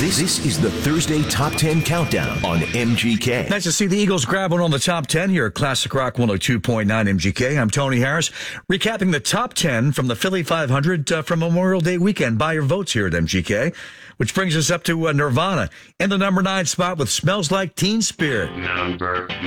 This is the Thursday Top 10 Countdown on MGK. Nice to see the Eagles grab one on the top 10 here at Classic Rock 102.9 MGK. I'm Tony Harris, recapping the top 10 from the Philly 500 from Memorial Day weekend. Buy your votes here at MGK, which brings us up to Nirvana in the number 9 spot with Smells Like Teen Spirit. Number